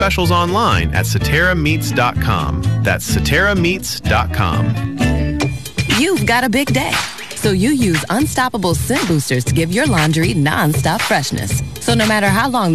specials online at CeteraMeats.com. That's CeteraMeats.com. You've got a big day, so you use Unstoppable Scent Boosters to give your laundry non-stop freshness. So no matter how long